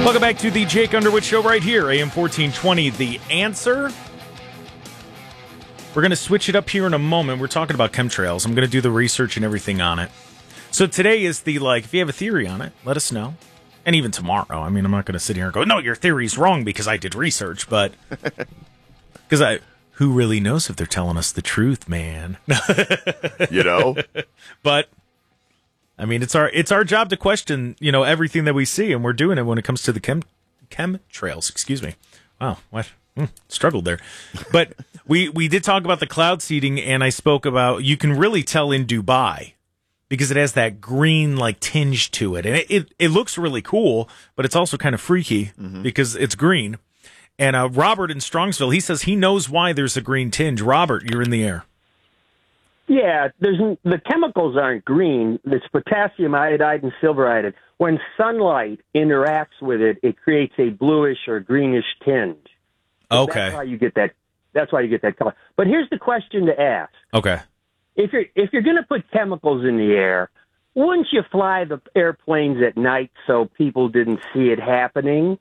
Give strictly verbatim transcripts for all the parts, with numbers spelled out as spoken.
Welcome back to the Jake Underwood Show right here, A M fourteen twenty, The Answer. We're going to switch it up here in a moment. We're talking about chemtrails. I'm going to do the research and everything on it. So today is the, like, if you have a theory on it, let us know. And even tomorrow. I mean, I'm not going to sit here and go, no, your theory's wrong because I did research, but... Because I... Who really knows if they're telling us the truth, man? You know? But... I mean, it's our it's our job to question, you know, everything that we see, and we're doing it when it comes to the chem chemtrails. Excuse me. Wow, what mm, struggled there. But we we did talk about the cloud seeding, and I spoke about you can really tell in Dubai because it has that green like tinge to it, and it it, it looks really cool, but it's also kind of freaky mm-hmm. because it's green. And uh, Robert in Strongsville, he says he knows why there's a green tinge. Robert, you're in the air. Yeah, there's the chemicals aren't green. It's potassium iodide and silver iodide. When sunlight interacts with it, it creates a bluish or greenish tinge. So okay, that's why you get that. That's why you get that color. But here's the question to ask: Okay, if you're if you're going to put chemicals in the air, wouldn't you fly the airplanes at night so people didn't see it happening?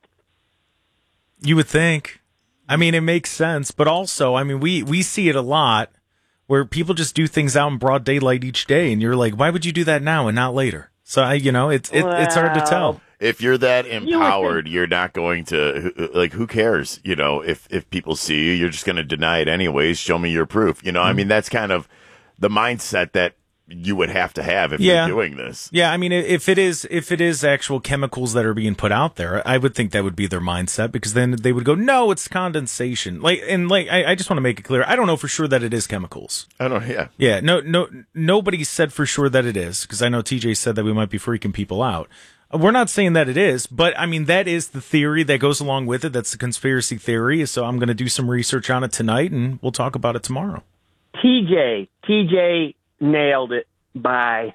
You would think. I mean, it makes sense, but also, I mean, we we see it a lot. Where people just do things out in broad daylight each day, and you're like, why would you do that now and not later? So, I, you know, it's it, well, it's hard to tell. If you're that empowered, you you're not going to, like, who cares? You know, if, if people see you, you're just going to deny it anyways. Show me your proof. You know, mm-hmm. I mean, that's kind of the mindset that you would have to have if yeah. you're doing this. Yeah, I mean, if it is if it is actual chemicals that are being put out there, I would think that would be their mindset because then they would go, no, it's condensation. Like, and like, I, I just want to make it clear, I don't know for sure that it is chemicals. I don't. Yeah, yeah. No, no, nobody said for sure that it is because I know T J said that we might be freaking people out. We're not saying that it is, but I mean that is the theory that goes along with it. That's the conspiracy theory. So I'm going to do some research on it tonight, and we'll talk about it tomorrow. T J, T J. Nailed it. Bye.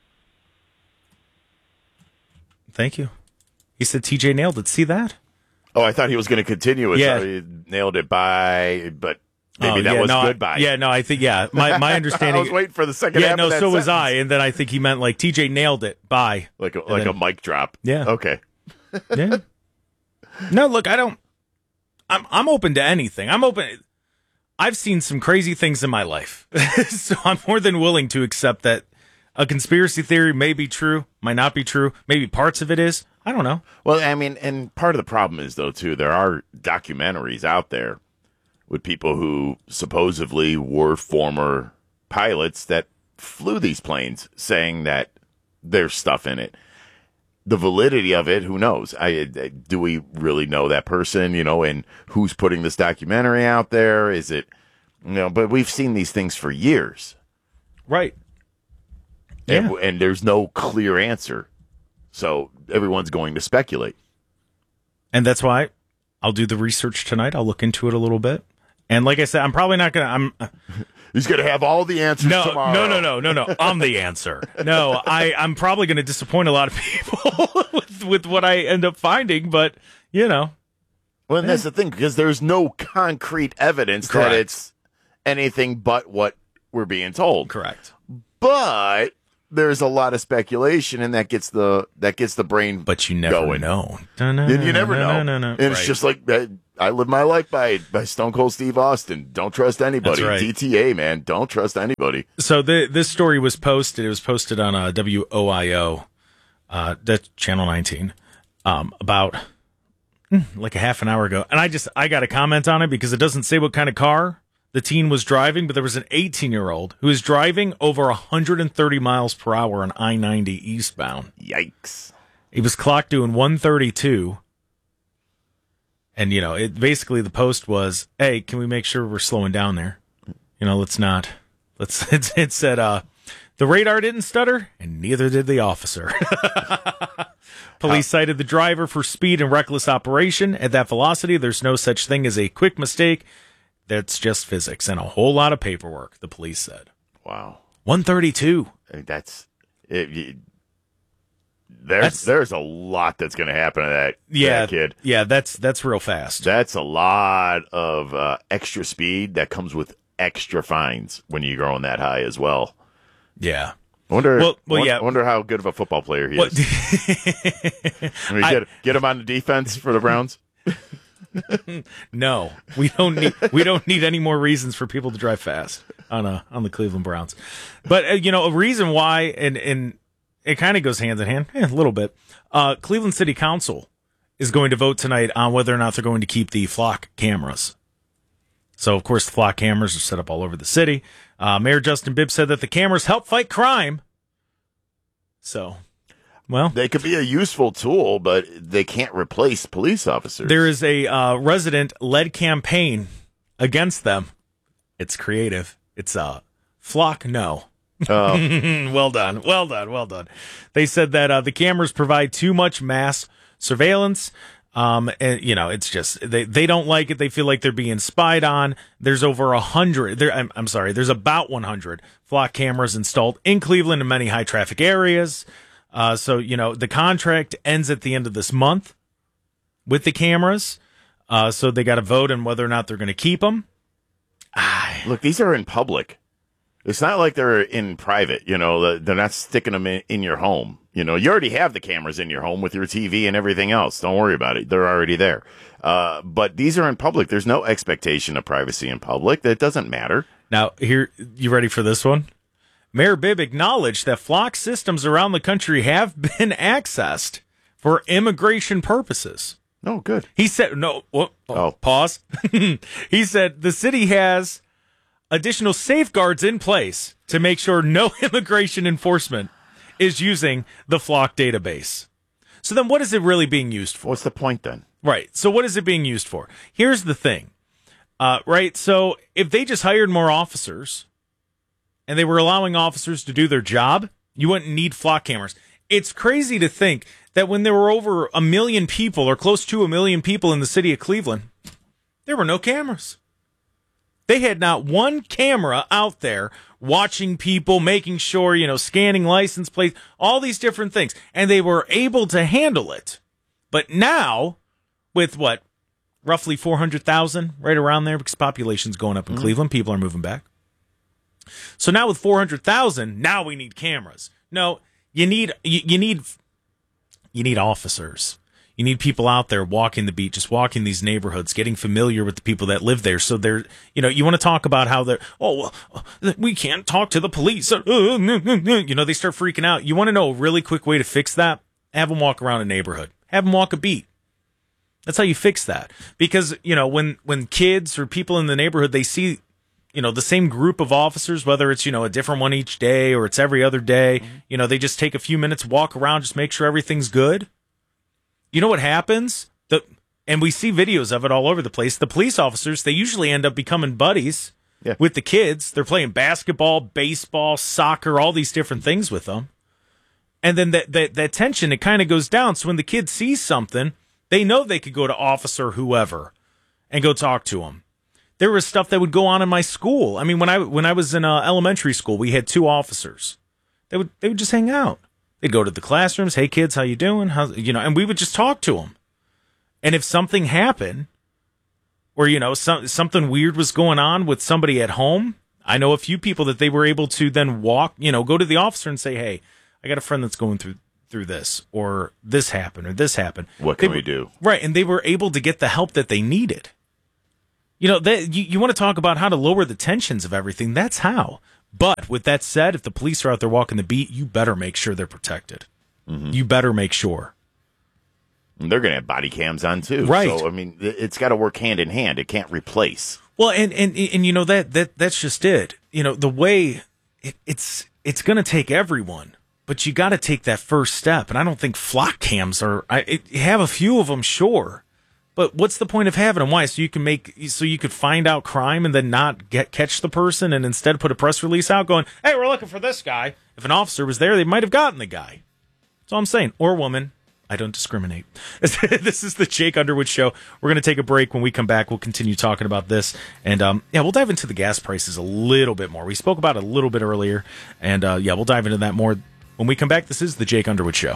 Thank you. He said T J nailed it. See that? Oh, I thought he was going to continue it. Yeah. So he nailed it by, but maybe oh, that yeah, was no, goodbye. I, yeah, no, I think, yeah. My my understanding. I was waiting for the second yeah, half no, of that so sentence. was I. And then I think he meant like T J nailed it. Bye. Like a, and like then, a mic drop. Yeah. Okay. Yeah. No, look, I don't. I'm I'm open to anything. I'm open. I've seen some crazy things in my life, so I'm more than willing to accept that a conspiracy theory may be true, might not be true. Maybe parts of it is. I don't know. Well, I mean, and part of the problem is, though, too, there are documentaries out there with people who supposedly were former pilots that flew these planes saying that there's stuff in it. The validity of it, who knows? I, do we really know that person, you know, and who's putting this documentary out there? Is it, you know, but we've seen these things for years. Right. And, yeah. and there's no clear answer. So everyone's going to speculate. And that's why I'll do the research tonight. I'll look into it a little bit. And like I said, I'm probably not going to, I'm, He's going to have all the answers no, tomorrow. No, no, no, no, no. I'm the answer. No, I, I'm probably going to disappoint a lot of people with, with what I end up finding, but, you know. Well, and yeah. that's the thing, because there's no concrete evidence Correct. that it's anything but what we're being told. Correct. But there's a lot of speculation, and that gets the that gets the brain But you never going. know. And you never know. No, no, no. And it's Right. just like, I live my life by by Stone Cold Steve Austin. Don't trust anybody. That's right. D T A, man. Don't trust anybody. So the, this story was posted. It was posted on uh, W O I O, uh, that's Channel nineteen, um, about mm, like a half an hour ago. And I just I got a comment on it because it doesn't say what kind of car the teen was driving, but there was an eighteen-year-old who was driving over one hundred thirty miles per hour on I ninety eastbound. Yikes. He was clocked doing one thirty-two. And, you know, it basically the post was, hey, can we make sure we're slowing down there? You know, let's not. Let's. It, it said, uh, the radar didn't stutter, and neither did the officer. Police uh, cited the driver for speed and reckless operation. At that velocity, there's no such thing as a quick mistake. That's just physics and a whole lot of paperwork, the police said. Wow. one thirty-two. I mean, that's it, it, there's That's- there's a lot that's going to happen to that, Yeah, that kid. yeah, that's that's real fast. That's a lot of uh, extra speed that comes with extra fines when you're going that high as well. Yeah. I wonder, Well- well, won- yeah. wonder how good of a football player he What- is. I mean, get, get him on the defense for the Browns. No, we don't need we don't need any more reasons for people to drive fast on uh, on the Cleveland Browns. But uh, you know, a reason why, and and it kind of goes hand in hand, eh, a little bit. Uh, Cleveland City Council is going to vote tonight on whether or not they're going to keep the flock cameras. So, of course, the flock cameras are set up all over the city. Uh, Mayor Justin Bibb said that the cameras help fight crime. So, well, They could be a useful tool, but they can't replace police officers. there is a uh, resident-led campaign against them. It's creative. It's uh, flock no. Oh. well done. Well done. Well done. They said that uh, the cameras provide too much mass surveillance. Um, and you know, it's just, they, they don't like it. They feel like they're being spied on. There's over a hundred there. I'm, I'm sorry. There's about one hundred flock cameras installed in Cleveland in many high traffic areas. Uh, so, you know, the contract ends at the end of this month with the cameras. Uh, so they got to vote on whether or not they're going to keep them. Look, these are in public. It's not like they're in private, you know, they're not sticking them in, in your home. You know, you already have the cameras in your home with your T V and everything else. Don't worry about it. They're already there. Uh, but these are in public. There's no expectation of privacy in public. That doesn't matter. Now, here, you ready for this one? Mayor Bibb acknowledged that flock systems around the country have been accessed for immigration purposes. No, good. He said, no, oh, oh, Oh. pause. He said the city has additional safeguards in place to make sure no immigration enforcement is using the flock database. So then what is it really being used for? What's the point then? Right. So what is it being used for? Here's the thing. Uh, right. So if they just hired more officers and they were allowing officers to do their job, you wouldn't need flock cameras. It's crazy to think that when there were over a million people or close to a million people in the city of Cleveland, there were no cameras. They had not one camera out there watching people, making sure, you know, scanning license plates, all these different things. And they were able to handle it. But now, with what, roughly four hundred thousand, right around there, because population's going up in mm-hmm. Cleveland, people are moving back. So now with four hundred thousand, now we need cameras. No, you need you, you need you need officers. You need people out there walking the beat, just walking these neighborhoods, getting familiar with the people that live there. So they're, you know, you want to talk about how they're, oh, well, we can't talk to the police. You know, they start freaking out. You want to know a really quick way to fix that? Have them walk around a neighborhood. Have them walk a beat. That's how you fix that. Because, you know, when, when kids or people in the neighborhood, they see, you know, the same group of officers, whether it's, you know, a different one each day or it's every other day, mm-hmm. you know, they just take a few minutes, walk around, just make sure everything's good. You know what happens? The and we see videos of it all over the place. The police officers, they usually end up becoming buddies yeah. with the kids. They're playing basketball, baseball, soccer, all these different things with them. And then that that, that tension, it kind of goes down. So when the kid sees something, they know they could go to officer whoever and go talk to him. There was stuff that would go on in my school. I mean, when I when I was in uh, elementary school, we had two officers. They would they would just hang out. They'd go to the classrooms. Hey, kids, how you doing? How, you know, and we would just talk to them. And if something happened, or, you know, some, something weird was going on with somebody at home, I know a few people that they were able to then walk, you know, go to the officer and say, hey, I got a friend that's going through through this, or this happened, or this happened. What can they, we do? Right, and they were able to get the help that they needed. You know, they, you, you want to talk about how to lower the tensions of everything. That's how. But with that said, if the police are out there walking the beat, you better make sure they're protected. Mm-hmm. You better make sure. And they're going to have body cams on too. Right. So, I mean, it's got to work hand in hand. It can't replace. Well, and, and, and you know, that, that that's just it. You know, the way it, it's, it's going to take everyone, but you got to take that first step. And I don't think flock cams are, I it, have a few of them, sure. But what's the point of having them? Why? So you can make, so you could find out crime and then not get catch the person, and instead put a press release out going, "Hey, we're looking for this guy." If an officer was there, they might have gotten the guy. That's all I'm saying. Or woman. I don't discriminate. This is the Jake Underwood Show. We're going to take a break. When we come back, we'll continue talking about this, and um, yeah, we'll dive into the gas prices a little bit more. We spoke about it a little bit earlier, and uh, yeah, we'll dive into that more when we come back. This is the Jake Underwood Show.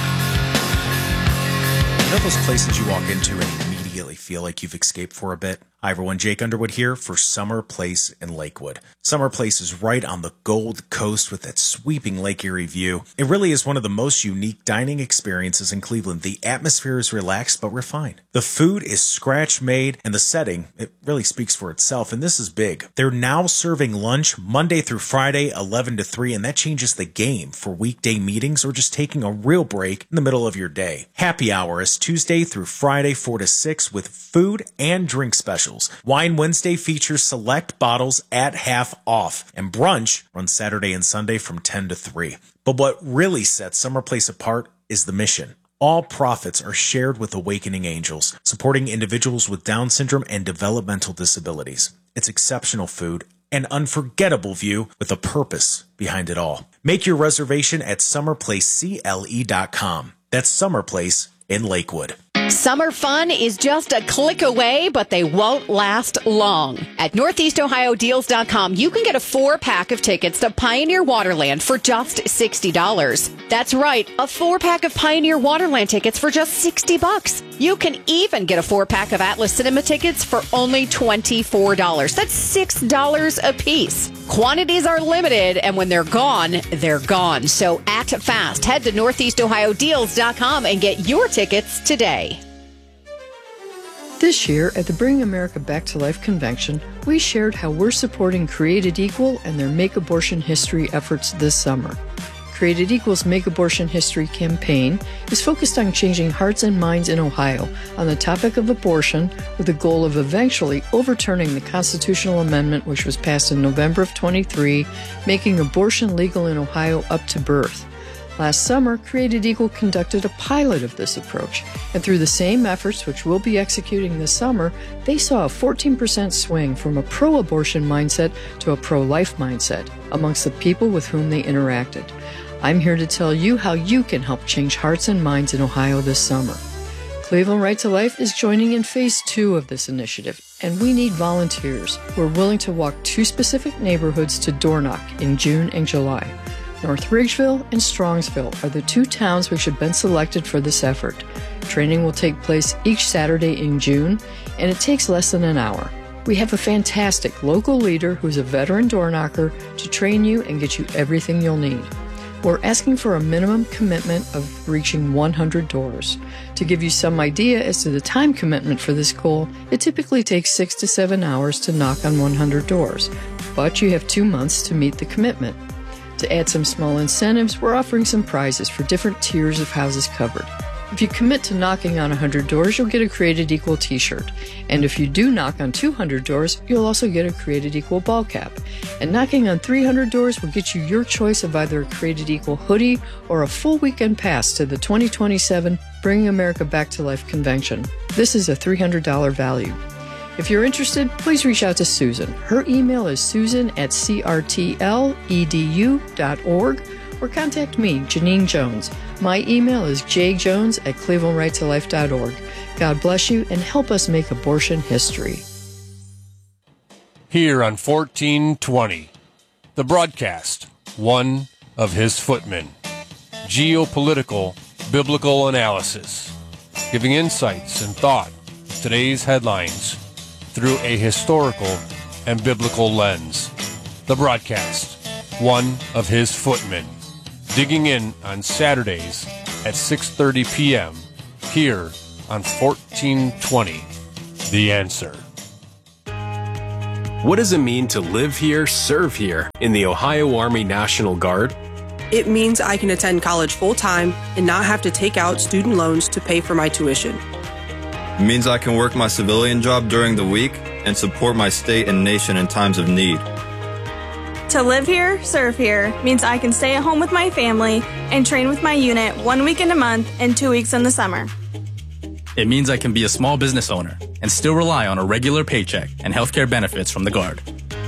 You know those places you walk into and immediately feel like you've escaped for a bit? Hi everyone, Jake Underwood here for Summer Place in Lakewood. Summer Place is right on the Gold Coast with that sweeping Lake Erie view. It really is one of the most unique dining experiences in Cleveland. The atmosphere is relaxed but refined. The food is scratch made and the setting, it really speaks for itself, and this is big. They're now serving lunch Monday through Friday, eleven to three, and that changes the game for weekday meetings or just taking a real break in the middle of your day. Happy hour is Tuesday through Friday, four to six with food and drink specials. Wine Wednesday features select bottles at half off, and brunch runs Saturday and Sunday from ten to three. But what really sets Summer Place apart is the mission. All profits are shared with Awakening Angels, supporting individuals with Down syndrome and developmental disabilities. It's exceptional food, an unforgettable view with a purpose behind it all. Make your reservation at summer place c l e dot com. That's Summer Place in Lakewood. Summer fun is just a click away, but they won't last long. At northeast ohio deals dot com, you can get a four-pack of tickets to Pioneer Waterland for just sixty dollars. That's right, a four-pack of Pioneer Waterland tickets for just sixty bucks. You can even get a four-pack of Atlas Cinema tickets for only twenty-four dollars. That's six dollars a piece. Quantities are limited, and when they're gone, they're gone. So act fast. Head to northeast ohio deals dot com and get your tickets today. This year, at the Bring America Back to Life convention, we shared how we're supporting Created Equal and their Make Abortion History efforts this summer. Created Equal's Make Abortion History campaign is focused on changing hearts and minds in Ohio on the topic of abortion with the goal of eventually overturning the constitutional amendment which was passed in November of twenty-three, making abortion legal in Ohio up to birth. Last summer, Created Equal conducted a pilot of this approach, and through the same efforts which we'll be executing this summer, they saw a fourteen percent swing from a pro-abortion mindset to a pro-life mindset amongst the people with whom they interacted. I'm here to tell you how you can help change hearts and minds in Ohio this summer. Cleveland Right to Life is joining in phase two of this initiative, and we need volunteers who are willing to walk two specific neighborhoods to door knock in June and July. North Ridgeville and Strongsville are the two towns which have been selected for this effort. Training will take place each Saturday in June, and it takes less than an hour. We have a fantastic local leader who's a veteran door knocker to train you and get you everything you'll need. We're asking for a minimum commitment of reaching one hundred doors. To give you some idea as to the time commitment for this goal, it typically takes six to seven hours to knock on one hundred doors, but you have two months to meet the commitment. To add some small incentives, we're offering some prizes for different tiers of houses covered. If you commit to knocking on one hundred doors, you'll get a Created Equal t-shirt. And if you do knock on two hundred doors, you'll also get a Created Equal ball cap. And knocking on three hundred doors will get you your choice of either a Created Equal hoodie or a full weekend pass to the twenty twenty-seven Bringing America Back to Life convention. This is a three hundred dollars value. If you're interested, please reach out to Susan. Her email is susan at c r t l e d u dot org or contact me, Janine Jones. My email is j jones at cleveland right to life dot org. God bless you and help us make abortion history. Here on fourteen twenty, the broadcast, one of his footmen. Geopolitical, biblical analysis, giving insights and thought to today's headlines through a historical and biblical lens. The broadcast, one of his footmen, digging in on Saturdays at six thirty p.m. here on fourteen twenty, The Answer. What does it mean to live here, serve here in the Ohio Army National Guard? It means I can attend college full-time and not have to take out student loans to pay for my tuition. It means I can work my civilian job during the week and support my state and nation in times of need. To live here, serve here, means I can stay at home with my family and train with my unit one weekend a month and two weeks in the summer. It means I can be a small business owner and still rely on a regular paycheck and healthcare benefits from the Guard.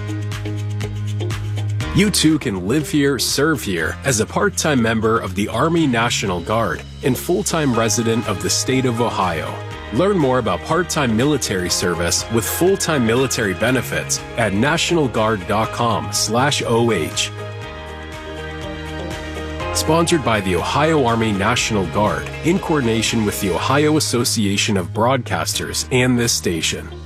You too can live here, serve here as a part-time member of the Army National Guard and full-time resident of the state of Ohio. Learn more about part-time military service with full-time military benefits at national guard dot com slash O H. Sponsored by the Ohio Army National Guard in coordination with the Ohio Association of Broadcasters and this station.